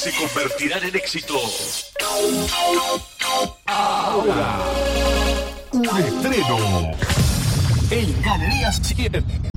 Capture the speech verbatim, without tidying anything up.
se convertirán en éxito. Ahora, un estreno en Galería siete.